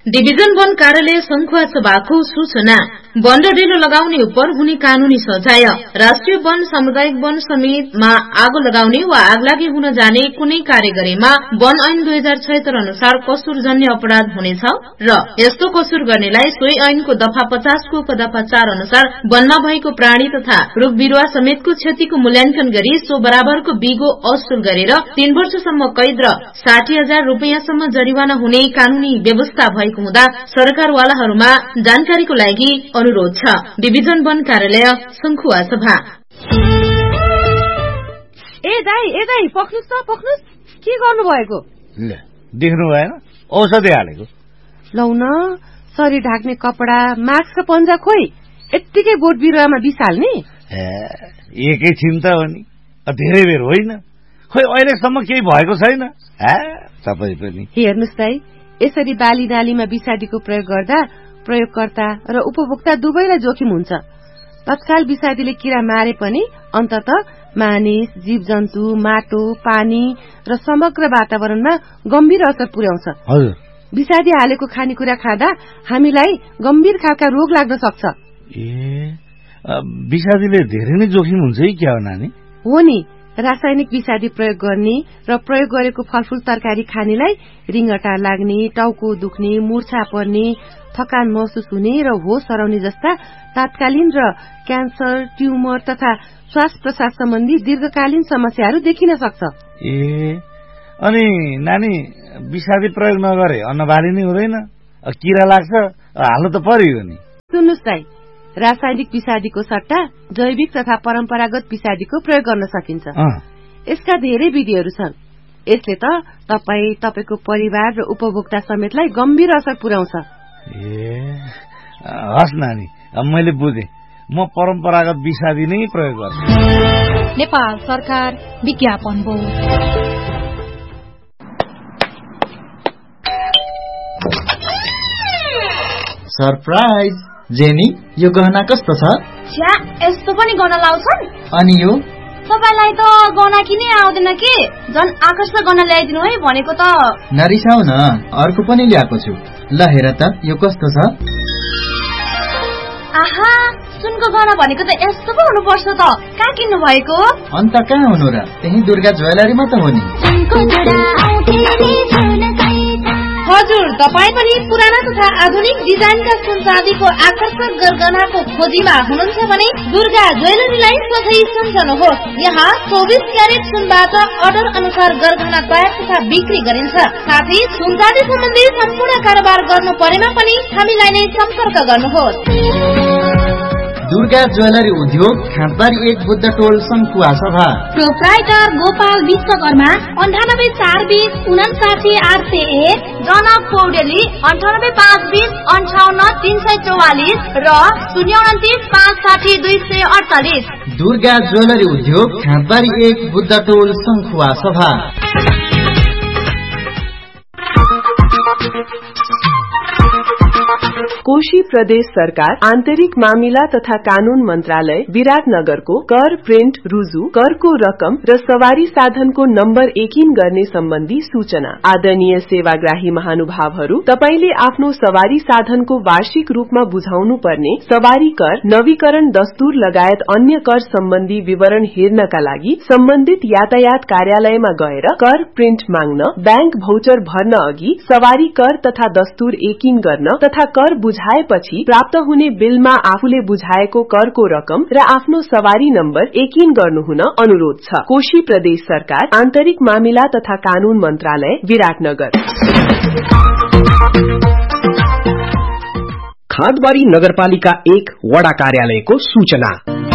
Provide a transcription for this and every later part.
Division वन कार्यालय संखुवा सभाको सूचना। वन र डेलो लगाउने उपर हुने कानूनी सजाय। राष्ट्रिय वन सामुदायिक वन समितिमा आगो लगाउने वा आगलागी हुन जाने कुनै कार्य गरेमा वन ऐन 2076 अनुसार कसुरजन्य अपराध हुनेछ र यस्तो कसुर गर्नेलाई सोही ऐनको दफा 50 को उपदफा 4 अनुसार वनमा भएको प्राणी तथा रुख बिरुवा समेतको क्षतिको मूल्याङ्कन गरी सो बराबरको बिगो असुल गरेर 3 वर्षसम्म कैद र 60,000 रूपैयाँसम्म जरिवाना हुने कानूनी व्यवस्था भएको हुँदा सरकारवालाहरूमा जानकारीको लागि अनुरोध छ। डिभिजन वन कार्यालय संखुवा सभा। ए दाई पक्नुस् के गर्नु भएको? ल देख्नु भएन औषधि हालेको। लौ न शरीर ढाक्ने कपडा मास्क र पन्जा खोइ यत्तिकै बोट बिरुवामा बिसाल्ने? एकैछिन त हो नि, धेरै बेर होइन। खोइ अहिलेसम्म केही भएको छैन। तपाईँ पनि हेर्नुस् दाई, यसरी बाली नालीमा विषादीको प्रयोग गर्दा प्रयोगकर्ता र उपभोक्ता दुवैलाई जोखिम हुन्छ। तत्काल विषादीले किरा मारे पनि अन्ततः मानिस, जीवजन्तु, माटो, पानी र समग्र वातावरणमा गम्भीर असर पुर्याउँछ। विषादी हालेको खानेकुरा खाँदा हामीलाई गम्भीर खालका रोग लाग्न सक्छ। विषादीले धेरै नै जोखिम हुन्छ है क्या हो नानी? हो नि, रासायनिक विषादी प्रयोग गर्ने र प्रयोग गरेको फलफूल तरकारी खानेलाई रिङ्गटा लाग्ने, टाउको दुख्ने, मूर्छा पर्ने, थकान महसुस हुने र होस हराउने जस्ता तात्कालीन र क्यान्सर, ट्युमर तथा श्वास प्रश्वास सम्बन्धी दीर्घकालीन समस्याहरू देखिन सक्छ। अनि नानी विषादी प्रयोग नगरे अन्न बाली नै हुँदैन, किरा लाग्छ, हाल्नु त पर्यो नि। सुन्नुस् दाइ, रासायनिक विषादीको सट्टा जैविक तथा परम्परागत विषादीको प्रयोग गर्न सकिन्छ। यसका धेरै विधिहरू छन्। यसले त तपाईँ, तपाईको परिवार र उपभोक्ता समेतलाई गम्भीर असर पुर्याउँछ। हस् नानी, मैले बुझेँ। म परम्परागत विषादी नै प्रयोग गर्छु। नेपाल सरकार विज्ञापन बोर्ड। सरप्राइज जेनी, यो गहना कस्तो छ? छ्या, यस्तो पनि गहना लाउँछन्? अनि यो तपाईलाई त गहना किनै आउँदैन के? झन् आकर्षक गहना ल्याइदिनु है भनेको त। नरिसाउ न, अर्को पनि ल्याएको छु। ल हेर त, यो कस्तो छ? आहा, सुनको गहना भनेको त यस्तो पो हुनुपर्छ त। कहाँ किन्नु भएको? अन्त कहाँ हुनु र, त्यही दुर्गा ज्वेलरीमा त हो नि। हजुर, तपाईँ पनि पुराना तथा आधुनिक डिजाइनका सुन चाँदीको आकर्षक गरगहनाको खोजीमा हुनुहुन्छ भने दुर्गा ज्वेलरीलाई सोझै सम्झनुहोस्। यहाँ 24 क्यारेट सुनबाट अर्डर अनुसार गरगहना तयार तथा बिक्री गरिन्छ। साथै सुन चाँदी सम्बन्धी सम्पूर्ण कारोबार गर्नु परेमा पनि हामीलाई नै सम्पर्क गर्नुहोस्। दुर्गा ज्वेलरी उद्योग, खाँदबारी 1 बुद्ध टोल, संखुवा सभा। प्रोप्राइटर गोपाल विश्वकर्मा, 98 420 59 801, जनक पौडेली, 98 520 58 344 र 029 560 248। दुर्गा ज्वेलरी उद्योग, खाँदबारी 1 बुद्ध टोल, संखुवा सभा। कोशी प्रदेश सरकार आन्तरिक मामिला तथा कानून मन्त्रालय विराटनगरको कर प्रिन्ट रुजु, करको रकम र सवारी साधनको नम्बर एकिन गर्ने सम्बन्धी सूचना। आदरणीय सेवाग्राही महानुभावहरू, तपाईले आफ्नो सवारी साधनको वार्षिक रूपमा बुझाउनु पर्ने सवारी कर, नवीकरण दस्तुर लगायत अन्य कर सम्बन्धी विवरण हेर्नका लागि सम्बन्धित यातायात कार्यालयमा गएर कर प्रिन्ट माग्न, ब्याङ्क भौचर भर्न अघि सवारी कर तथा दस्तुर एकिन गर्न तथा कर बुझाएपछि प्राप्त हुने बिलमा आफूले बुझाएको करको रकम र आफ्नो सवारी नम्बर एकिन गर्नुहुन अनुरोध छ। कोशी प्रदेश सरकार आन्तरिक मामिला तथा कानून मन्त्रालय विराटनगर। खाँदबारी नगरपालिका 1 वडा कार्यालयको सूचना।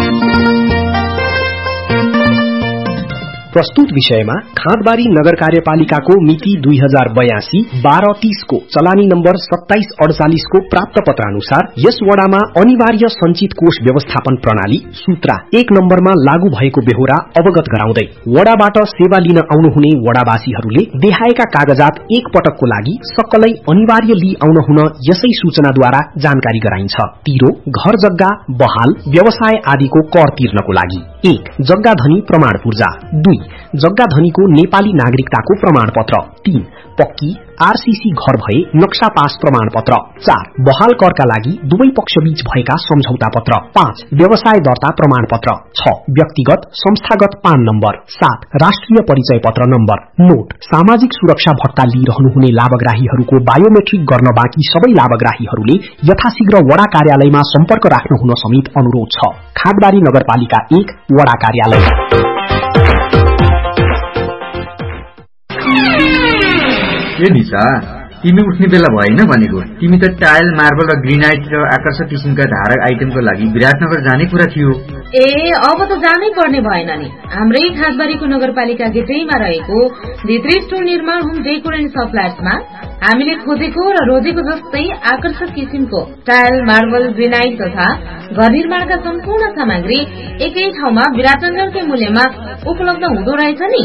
प्रस्तुत विषयमा खाँदबारी नगर कार्यपालिकाको मिति 2082-12-30 को चलानी नम्बर 2748 को प्राप्त पत्र अनुसार यस वडामा अनिवार्य संचित कोष व्यवस्थापन प्रणाली सूत्रा 1 नम्बरमा लागू भएको बेहोरा अवगत गराउँदै वडाबाट सेवा लिन आउनुहुने वडावासीहरूले देखाएका कागजात एक पटकको लागि सक्कलै अनिवार्य लिई आउन हुन यसै सूचनाद्वारा जानकारी गराइन्छ। तिरो, घर जग्गा, बहाल, व्यवसाय आदिको कर तिर्नको लागि 1. जग्गा धनी प्रमाण पूर्जा, 2. जग्गा धनीको नेपाली नागरिकताको प्रमाणपत्र। 3 पक्की आरसीसी घर भए नक्सा पास प्रमाणपत्र। 4 बहाल करका लागि दुवै पक्षबीच भएका सम्झौता पत्र। 5 व्यवसाय दर्ता प्रमाणपत्र। 6 व्यक्तिगत संस्थागत पान नम्बर। 7 राष्ट्रिय परिचय पत्र नम्बर। नोट सामाजिक सुरक्षा भत्ता लिइरहनुहुने लाभग्राहीहरूको बायोमेट्रिक गर्न बाँकी सबै लाभग्राहीहरूले यथाशीघ्र वडा कार्यालयमा सम्पर्क राख्नुहुन समेत अनुरोध छ। खादबारी नगरपालिका 1 वडा कार्यालय। ए निशा, तिमी उठ्ने बेला भएन भनेको। तिमी त टाइल, मार्बल र ग्रेनाइट र आकर्षक किसिमका धारक आइटमको लागि विराटनगर जाने कुरा थियो। ए अब त जानै पर्ने भएन नि। हाम्रै खादबारीको नगरपालिका गेटैमा रहेको भित्री स्टोर निर्माण होम डेकोर एन्ड सप्लायर्समा हामीले खोजेको र रोजेको जस्तै आकर्षक किसिमको टाइल, मार्बल, ग्रेनाइट तथा घर निर्माणका सम्पूर्ण सामग्री एकै ठाउँमा विराटनगरकै मूल्यमा उपलब्ध हुँदो रहेछ नि।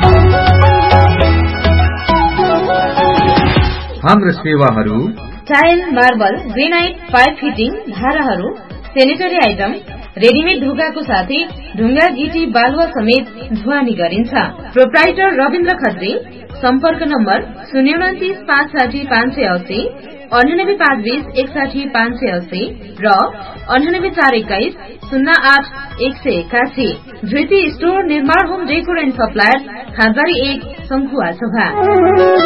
हाम्रो सेवाहरू tile, marble, granite, pipe fitting, धाराहरू, सेनिटरी आइटम, रेडिमेड ढोकाको साथै ढुङ्गा, गिटी, बालुवा समेत ढुवानी गरिन्छ। प्रोप्राइटर रविन्द्र खत्री। सम्पर्क नम्बर 029 560 580, 98 520 61 580 र 98 421 08 181। धृति स्टोर निर्माण होम डेकोर एन्ड सप्लायर, खादबारी 1 संखुवा सभा।